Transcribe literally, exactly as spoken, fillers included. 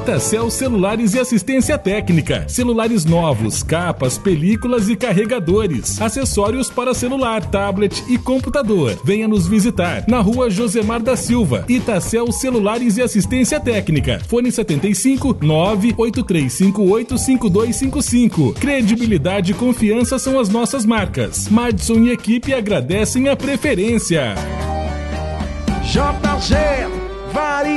Itacel Celulares e Assistência Técnica. Celulares novos, capas, películas e carregadores. Acessórios para celular, tablet e computador. Venha nos visitar na rua Josemar da Silva. Itacel Celulares e Assistência Técnica. Fone setenta e cinco, nove oito três cinco oito, cinco dois cinco cinco. Credibilidade e confiança são as nossas marcas. Madison e equipe agradecem a preferência. J G, Vari